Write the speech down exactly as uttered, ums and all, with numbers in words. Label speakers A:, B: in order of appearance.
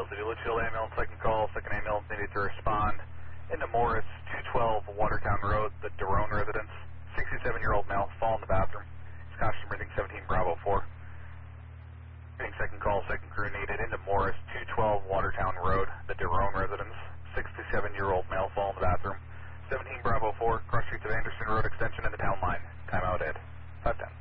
A: to do Litchfield ambulance, second call, second ambulance needed to respond into Morris, two twelve Watertown Road, the Derone residence, sixty-seven-year-old male, fall in the bathroom. He's conscious breathing, seventeen Bravo four. Second call, second crew needed into Morris, two twelve Watertown Road, the Derone residence, sixty-seven-year-old male, fall in the bathroom, seventeen Bravo four, cross streets of Anderson Road extension in the town line. Timeout Ed. five ten.